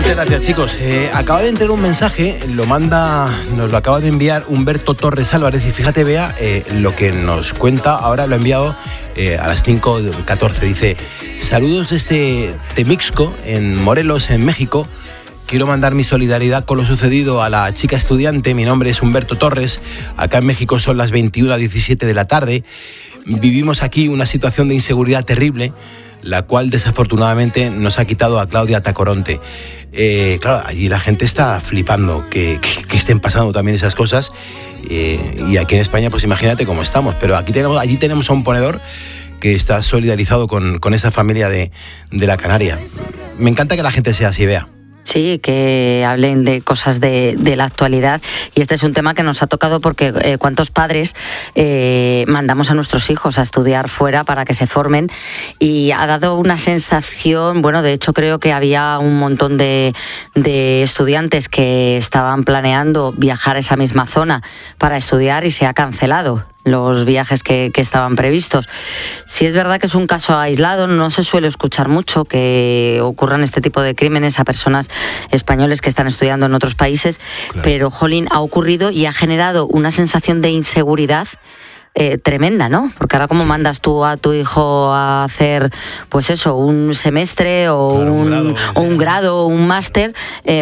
Muchas gracias, chicos. Acaba de entrar un mensaje, nos lo acaba de enviar Humberto Torres Álvarez y fíjate, Bea, lo que nos cuenta, ahora lo ha enviado a las 5:14. Dice: saludos desde Temixco, en Morelos, en México. Quiero mandar mi solidaridad con lo sucedido a la chica estudiante. Mi nombre es Humberto Torres. Acá en México son las 21:17 de la tarde. Vivimos aquí una situación de inseguridad terrible, la cual desafortunadamente nos ha quitado a Claudia Tacoronte. Claro, allí la gente está flipando que estén pasando también esas cosas. Y aquí en España, pues imagínate cómo estamos. Pero allí tenemos a un ponedor que está solidarizado con esa familia de la Canaria. Me encanta que la gente sea así, Bea. Sí, que hablen de cosas de la actualidad, y este es un tema que nos ha tocado porque cuántos padres mandamos a nuestros hijos a estudiar fuera para que se formen, y ha dado una sensación, bueno, de hecho creo que había un montón de estudiantes que estaban planeando viajar a esa misma zona para estudiar y se ha cancelado los viajes que estaban previstos. Sí, es verdad que es un caso aislado, no se suele escuchar mucho que ocurran este tipo de crímenes a personas españoles que están estudiando en otros países, claro. Pero, jolín, ha ocurrido y ha generado una sensación de inseguridad tremenda, ¿no? Porque ahora cómo mandas tú a tu hijo a hacer, pues eso, un semestre o claro, un grado o un máster,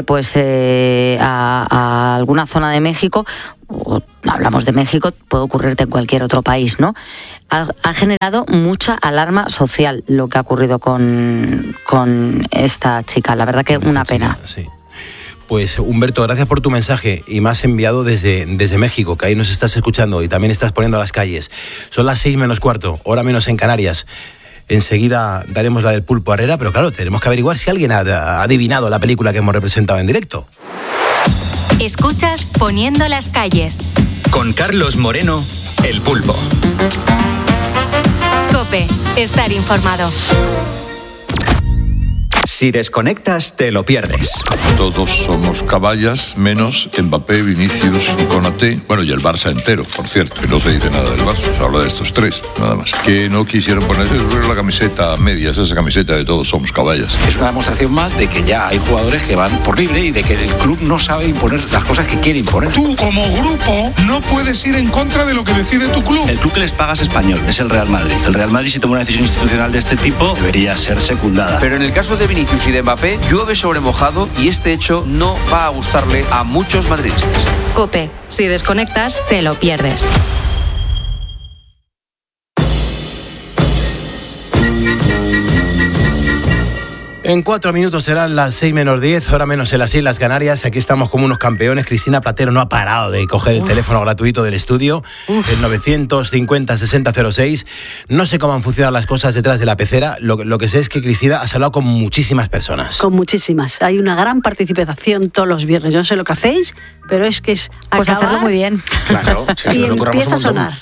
a alguna zona de México. Hablamos de México, puede ocurrirte en cualquier otro país, ¿no? Ha generado mucha alarma social lo que ha ocurrido con esta chica. La verdad que una pena. Sí. Pues Humberto, gracias por tu mensaje, y me has enviado desde México, que ahí nos estás escuchando y también estás poniendo a las calles. Son las 6:15, hora menos en Canarias. Enseguida daremos la del Pulpo Herrera, pero claro, tenemos que averiguar si alguien ha adivinado la película que hemos representado en directo. Escuchas Poniendo las calles. Con Carlos Moreno, El Pulpo. COPE, estar informado. Si desconectas, te lo pierdes. Todos somos caballas, menos Mbappé, Vinicius y Konaté. Bueno, y el Barça entero, por cierto. Que no se dice nada del Barça, se habla de estos tres, nada más. Que no quisieron ponerse la camiseta a medias, esa camiseta de todos somos caballas. Es una demostración más de que ya hay jugadores que van por libre y de que el club no sabe imponer las cosas que quiere imponer. Tú, como grupo, no puedes ir en contra de lo que decide tu club. El club que les paga es español, es el Real Madrid. El Real Madrid, si toma una decisión institucional de este tipo, debería ser secundada. Pero en el caso de Vinicius y de Mbappé, llueve sobre mojado y este hecho no va a gustarle a muchos madridistas. COPE, si desconectas, te lo pierdes. En 4 minutos serán las 6:10, hora menos en las Islas Canarias. Aquí estamos como unos campeones. Cristina Platero no ha parado de coger el teléfono gratuito del estudio, el 950-6006. No sé cómo han funcionado las cosas detrás de la pecera. Lo que sé es que, Cristina, has hablado con muchísimas personas. Con muchísimas. Hay una gran participación todos los viernes. Yo no sé lo que hacéis, pero es que es pues acabar, hacerlo muy bien. Claro. Y empieza a sonar.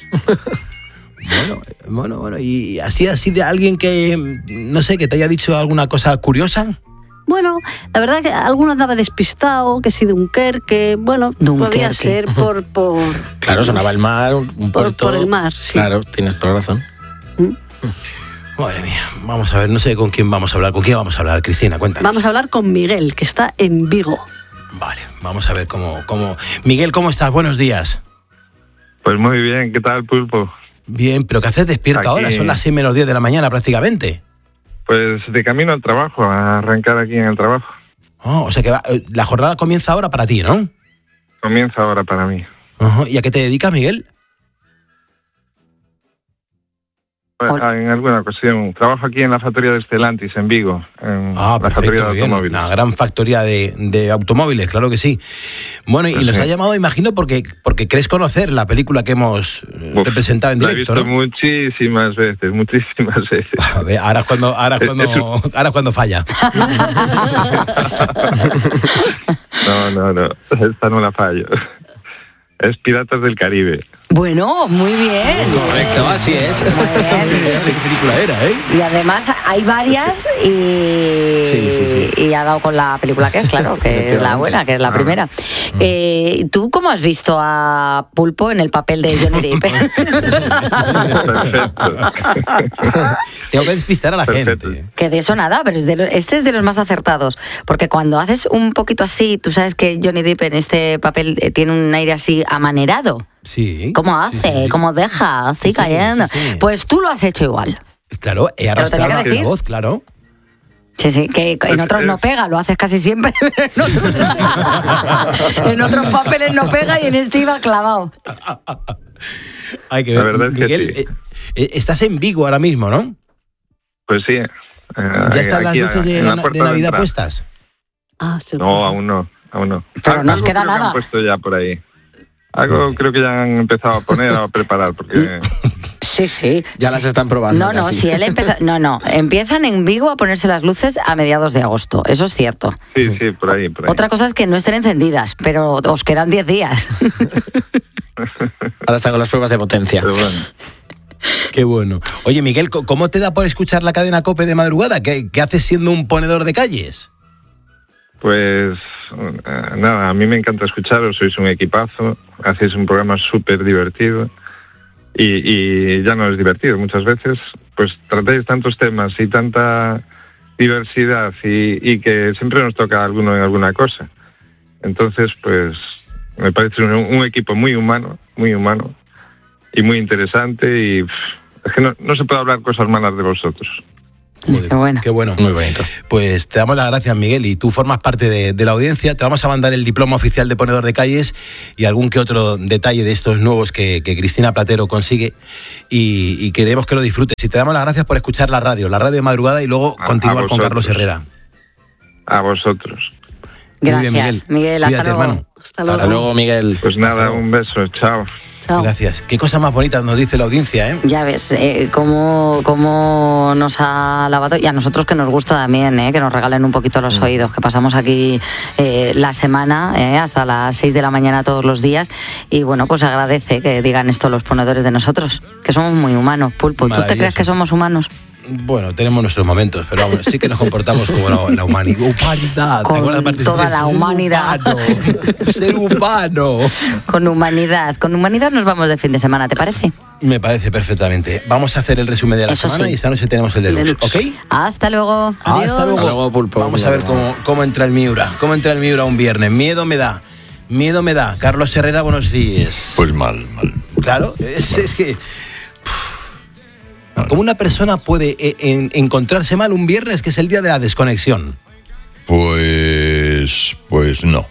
Bueno, y así de alguien que, no sé, que te haya dicho alguna cosa curiosa. Bueno, la verdad que alguno andaba despistado, que sí, Dunkerque, bueno, podía ser por... Claro, sonaba el mar, un puerto... Por el mar, sí. Claro, tienes toda razón. Madre mía, vamos a ver, no sé con quién vamos a hablar. ¿Con quién vamos a hablar, Cristina? Cuéntanos. Vamos a hablar con Miguel, que está en Vigo. Vale, vamos a ver cómo... Miguel, ¿cómo estás? Buenos días. Pues muy bien, ¿qué tal, Pulpo? Bien, pero ¿qué haces despierto ahora? Son las 6:10 de la mañana prácticamente. Pues de camino al trabajo, a arrancar aquí en el trabajo. Oh, o sea que la jornada comienza ahora para ti, ¿no? Comienza ahora para mí. ¿Y a qué te dedicas, Miguel? Pues, en alguna ocasión. Trabajo aquí en la factoría de Stellantis, en Vigo. La factoría de automóviles. Una gran factoría de automóviles, claro que sí. Bueno, y los ha llamado, imagino, porque crees conocer la película que hemos representado en directo, ¿no? La he visto muchísimas veces. A ver, ahora es cuando falla. No, esta no la fallo. Es Piratas del Caribe. Bueno, muy bien. Correcto, así es. Muy bien. ¿Qué película era, Y además hay varias y ha dado con la película que es, claro, que es la buena, que es la primera. ¿Tú cómo has visto a Pulpo en el papel de Johnny Depp? Tengo que despistar a la gente. Que de eso nada, pero este es de los más acertados, porque cuando haces un poquito así, tú sabes que Johnny Depp en este papel tiene un aire así amanerado. Sí. ¿Cómo hace? Sí. ¿Cómo deja? Así cayendo. Sí. Pues tú lo has hecho igual. Claro, he arrastrado la voz, claro. Sí, que en otros no pega, lo haces casi siempre, pero en otros papeles no pega y en este iba clavado. Hay que ver, la verdad es Miguel, que sí. Estás en Vigo ahora mismo, ¿no? Pues sí. ¿Ya están las luces de Navidad puestas? Sí. No, aún no. Pero nos queda nada. Que han puesto ya por ahí. Algo creo que ya han empezado a poner, a preparar, porque... Sí. Ya las están probando. No, si él empieza... No, empiezan en Vigo a ponerse las luces a mediados de agosto, eso es cierto. Sí, por ahí. Otra cosa es que no estén encendidas, pero os quedan 10 días. Ahora están con las pruebas de potencia. Pero bueno. Qué bueno. Oye, Miguel, ¿cómo te da por escuchar la cadena COPE de madrugada? ¿Qué haces siendo un ponedor de calles? Pues nada, a mí me encanta escucharos, sois un equipazo, hacéis un programa súper divertido y ya no es divertido muchas veces, pues tratáis tantos temas y tanta diversidad y que siempre nos toca a alguno en alguna cosa. Entonces, pues me parece un equipo muy humano y muy interesante y es que no se puede hablar cosas malas de vosotros. Joder, qué bueno. Muy bonito. Pues te damos las gracias, Miguel, y tú formas parte de la audiencia. Te vamos a mandar el diploma oficial de ponedor de calles y algún que otro detalle de estos nuevos que Cristina Platero consigue y queremos que lo disfrutes. Y te damos las gracias por escuchar la radio de madrugada y luego continuar con Carlos Herrera. A vosotros. Gracias, bien, Miguel. Hasta luego. Hermano. Hasta luego, Miguel. Pues nada, un beso. Chao. Gracias. Qué cosa más bonita nos dice la audiencia, ¿eh? Ya ves, cómo nos ha lavado, y a nosotros que nos gusta también, que nos regalen un poquito los oídos, que pasamos aquí la semana hasta las 6 de la mañana todos los días, y bueno, pues agradece que digan esto los ponedores de nosotros, que somos muy humanos, Pulpo. ¿Tú te crees que somos humanos? Bueno, tenemos nuestros momentos, pero vamos, sí que nos comportamos como la humanidad. Con toda la humanidad. Ser humano. Con humanidad nos vamos de fin de semana, ¿te parece? Me parece perfectamente. Vamos a hacer el resumen de la semana y esta noche tenemos el deluxe, ¿ok? Hasta luego. Adiós. Hasta luego, Pulpo. Vamos a ver cómo entra el Miura. ¿Cómo entra el Miura un viernes? Miedo me da. Carlos Herrera, buenos días. Pues mal. Claro, es que... ¿Cómo una persona puede encontrarse mal un viernes, que es el día de la desconexión? Pues no.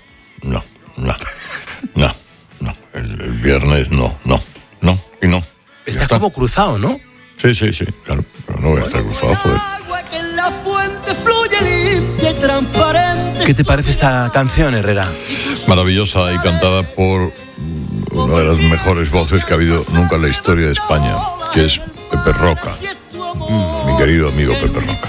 El viernes no. Está como cruzado, ¿no? Sí, claro. Pero no voy a estar cruzado, joder. ¿Qué te parece esta canción, Herrera? Maravillosa y cantada por una de las mejores voces que ha habido nunca en la historia de España, que es Pepe Roca, mi querido amigo Pepe Roca.